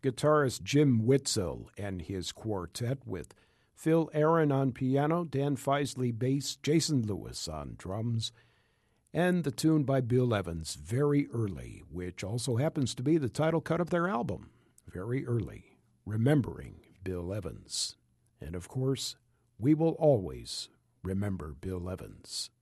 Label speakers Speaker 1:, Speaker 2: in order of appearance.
Speaker 1: guitarist Jim Witzel and his quartet with Phil Aaron on piano, Dan Feisley bass, Jason Lewis on drums, and the tune by Bill Evans, Very Early, which also happens to be the title cut of their album, Very Early, remembering Bill Evans. And of course, we will always remember Bill Evans.